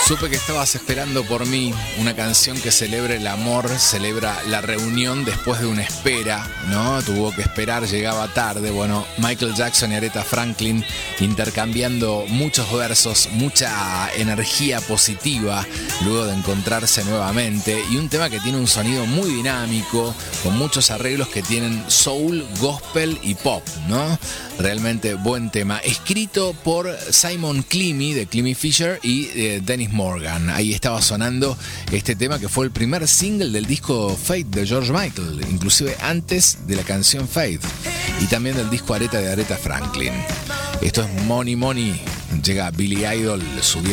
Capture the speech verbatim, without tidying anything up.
Supe que estabas esperando por mí, una canción que celebra el amor, celebra la reunión después de una espera, ¿no? Tuvo que esperar, llegaba tarde. Bueno, Michael Jackson y Aretha Franklin intercambiando muchos versos, mucha energía positiva luego de encontrarse nuevamente, y un tema que tiene un sonido muy dinámico, con muchos arreglos que tienen soul, gospel y pop, ¿no? Realmente buen tema, escrito por Simon Clemmy de Clemmy Fisher y eh, Dennis Morgan. Ahí estaba sonando este tema que fue el primer single del disco Faith de George Michael, inclusive antes de la canción Faith, y también del disco Aretha de Aretha Franklin. Esto es Money Money. Llega Billy Idol subiendo